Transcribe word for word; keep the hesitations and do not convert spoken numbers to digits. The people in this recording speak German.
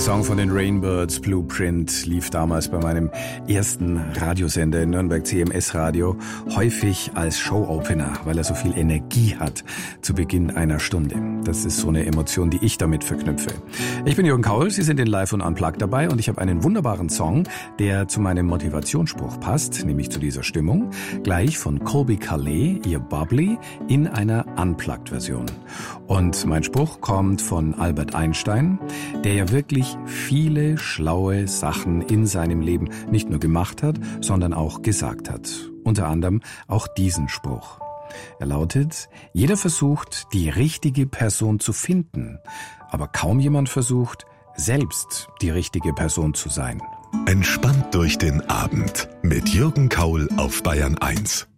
Song von den Rainbirds, Blueprint, lief damals bei meinem ersten Radiosender in Nürnberg, C M S Radio, häufig als Show-Opener, weil er so viel Energie hat zu Beginn einer Stunde. Das ist so eine Emotion, die ich damit verknüpfe. Ich bin Jürgen Kaul, Sie sind in Live und Unplugged dabei und ich habe einen wunderbaren Song, der zu meinem Motivationsspruch passt, nämlich zu dieser Stimmung, gleich von Colbie Caillat, ihr Bubbly, in einer Unplugged-Version. Und mein Spruch kommt von Albert Einstein, der ja wirklich viele schlaue Sachen in seinem Leben nicht nur gemacht hat, sondern auch gesagt hat. Unter anderem auch diesen Spruch. Er lautet: Jeder versucht, die richtige Person zu finden, aber kaum jemand versucht, selbst die richtige Person zu sein. Entspannt durch den Abend mit Jürgen Kaul auf Bayern eins.